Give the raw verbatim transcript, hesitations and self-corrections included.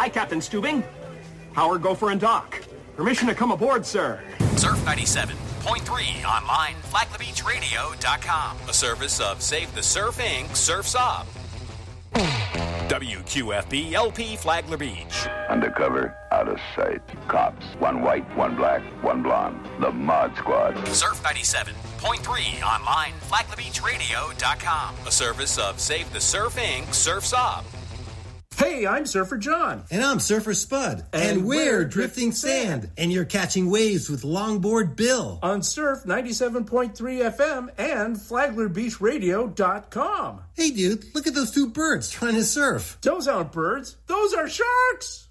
Hi, Captain Stubing. Howard, Gopher, and Doc. Permission to come aboard, sir. Surf ninety-seven point three online, flagler beach radio dot com. A service of Save the Surf Incorporated. Surf's Up. W Q F B L P Flagler Beach. Undercover, out of sight. Cops. One white, one black, one blonde. The Mod Squad. Surf ninety-seven point three online, flagler beach radio dot com. A service of Save the Surf Incorporated. Surf's Up. Hey, I'm Surfer John. And I'm Surfer Spud. And, and we're, we're Drifting Sand. Sand. And you're catching waves with Longboard Bill. On Surf ninety-seven point three F M and flagler beach radio dot com. Hey, dude, look at those two birds trying to surf. Those aren't birds. Those are sharks.